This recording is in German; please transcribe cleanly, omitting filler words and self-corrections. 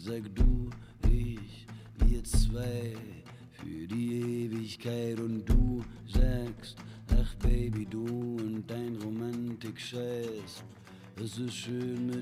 Sag du, ich, wir zwei für die Ewigkeit und du sagst, ach Baby, du und dein Romantik-Scheiß, es ist schön mit